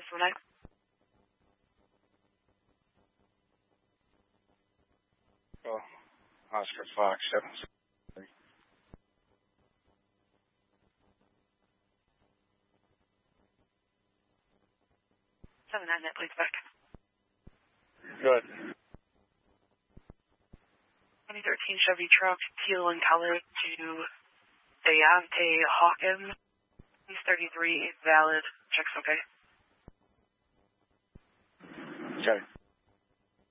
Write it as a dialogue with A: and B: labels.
A: 979.
B: Oh, Oscar Fox 7.
A: 79, that please back.
B: Good.
A: 2013 Chevy truck, teal in color to Deontay Hawkins. He's 33, valid. Checks okay.
B: Okay.